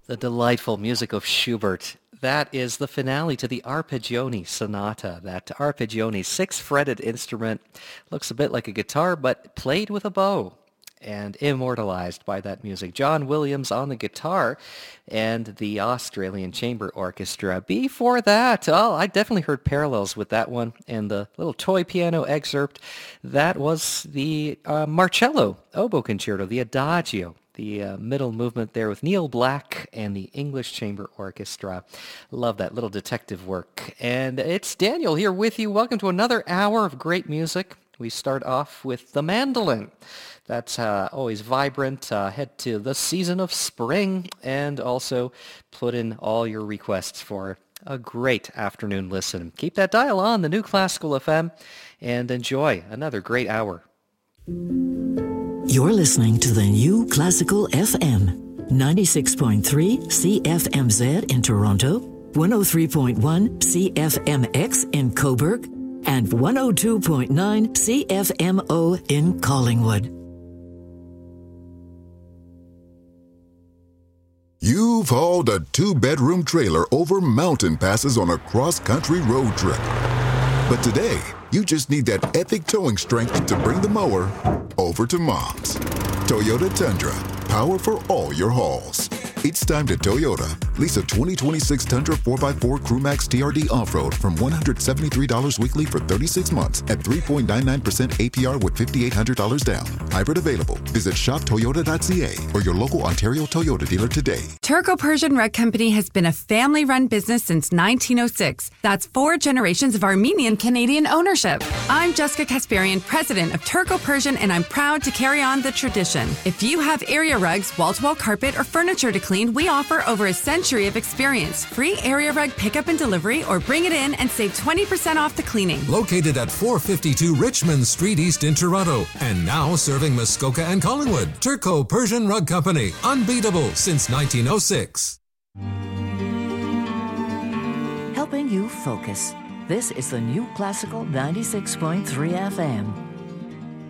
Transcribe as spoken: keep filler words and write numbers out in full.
The delightful music of Schubert. That is the finale to the Arpeggione Sonata. That Arpeggione six-fretted instrument looks a bit like a guitar, but played with a bow and immortalized by that music. John Williams on the guitar and the Australian Chamber Orchestra. Before that, oh, I definitely heard parallels with that one and the little toy piano excerpt. That was the uh, Marcello Oboe Concerto, the Adagio. The uh, middle movement there with Neil Black and the English Chamber Orchestra. Love that little detective work. And it's Daniel here with you. Welcome to another hour of great music. We start off with the mandolin. That's uh, always vibrant. Uh, head to the season of spring and also put in all your requests for a great afternoon listen. Keep that dial on, the New Classical F M, and enjoy another great hour. You're listening to the New Classical F M, ninety-six point three C F M Z in Toronto, one oh three point one C F M X in Cobourg, and one oh two point nine C F M O in Collingwood. You've hauled a two-bedroom trailer over mountain passes on a cross-country road trip. But today, you just need that epic towing strength to bring the mower over to Mom's. Toyota Tundra, power for all your hauls. It's time to Toyota. Lease a twenty twenty-six Tundra four by four CrewMax T R D Off-Road from one hundred seventy-three dollars weekly for thirty-six months at three point nine nine percent A P R with five thousand eight hundred dollars down. Hybrid available. Visit shop toyota dot c a or your local Ontario Toyota dealer today. Turco Persian Rug Company has been a family-run business since nineteen oh six. That's four generations of Armenian-Canadian ownership. I'm Jessica Kasparian, president of Turco Persian, and I'm proud to carry on the tradition. If you have area rugs, wall-to-wall carpet, or furniture to clean, we offer over a century of experience. Free area rug pickup and delivery, or bring it in and save twenty percent off the cleaning. Located at four fifty-two Richmond Street East in Toronto, and now serving Muskoka and Collingwood. Turco Persian Rug Company, unbeatable since nineteen oh six. Helping you focus. This is the New Classical ninety-six point three F M.